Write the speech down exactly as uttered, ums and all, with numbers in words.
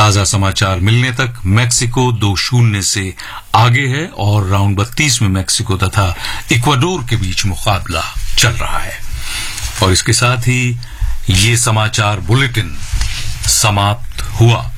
ताजा समाचार मिलने तक मैक्सिको दो शून्य से आगे है और राउंड बत्तीस में मैक्सिको तथा इक्वाडोर के बीच मुकाबला चल रहा है। और इसके साथ ही ये समाचार बुलेटिन समाप्त हुआ।